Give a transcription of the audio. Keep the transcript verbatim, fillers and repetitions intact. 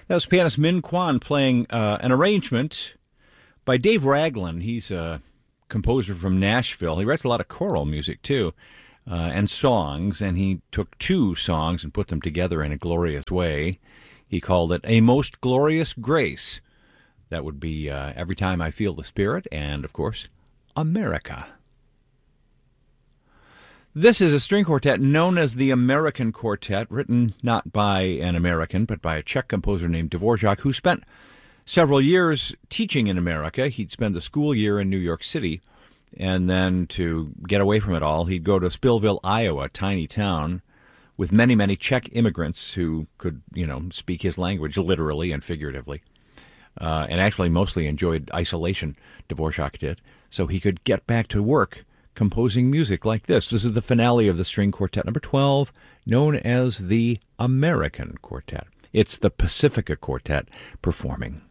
That was pianist Min Kwan playing uh, an arrangement by Dave Raglan. He's a composer from Nashville. He writes a lot of choral music, too, uh, and songs, and he took two songs and put them together in a glorious way. He called it A Most Glorious Grace. That would be uh, Every Time I Feel the Spirit, and, of course, America. This is a string quartet known as the American Quartet, written not by an American, but by a Czech composer named Dvorak, who spent several years teaching in America. He'd spend the school year in New York City, and then to get away from it all, he'd go to Spillville, Iowa, a tiny town, with many, many Czech immigrants who could, you know, speak his language literally and figuratively, uh, and actually mostly enjoyed isolation, Dvorak did, so he could get back to work composing music like this. This is the finale of the string quartet number twelve, known as the American Quartet. It's the Pacifica Quartet performing.